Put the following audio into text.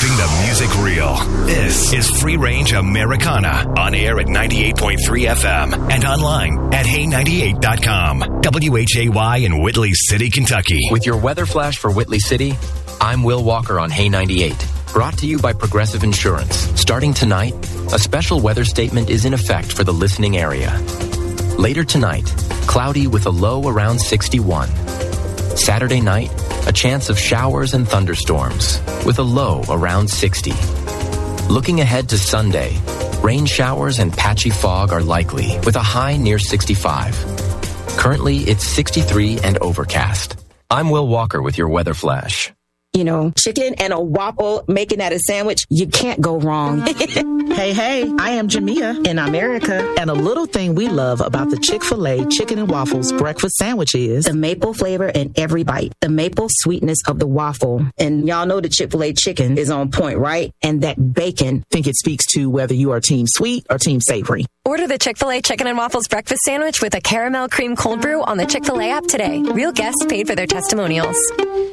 Keeping the music real. This is Free Range Americana. On air at 98.3 FM and online at hey98.com. WHAY in Whitley City, Kentucky. With your weather flash for Whitley City, I'm Will Walker on Hey 98. Brought to you by Progressive Insurance. Starting tonight, a special weather statement is in effect for the listening area. Later tonight, cloudy with a low around 61. Saturday night, a chance of showers and thunderstorms with a low around 60. Looking ahead to Sunday, rain showers and patchy fog are likely with a high near 65. Currently, it's 63 and overcast. I'm Will Walker with your weather flash. You know, chicken and a waffle, making that a sandwich, you can't go wrong. Hey, I am Jamia in America. And a little thing we love about the Chick-fil-A Chicken and Waffles breakfast sandwich is the maple flavor in every bite, the maple sweetness of the waffle. And y'all know the Chick-fil-A chicken is on point, right? And that bacon. I think it speaks to whether you are team sweet or team savory. Order the Chick-fil-A Chicken and Waffles breakfast sandwich with a caramel cream cold brew on the Chick-fil-A app today. Real guests paid for their testimonials.